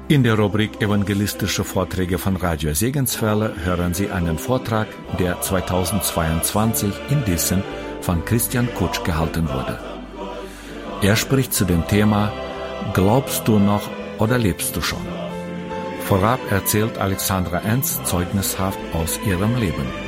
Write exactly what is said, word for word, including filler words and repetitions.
In der Rubrik Evangelistische Vorträge von Radio Segenswelle hören Sie einen Vortrag, der zweitausendzweiundzwanzig in Dissen von Christian Kutsch gehalten wurde. Er spricht zu dem Thema Glaubst du noch oder lebst du schon? Vorab erzählt Alexandra Enz zeugnishaft aus ihrem Leben.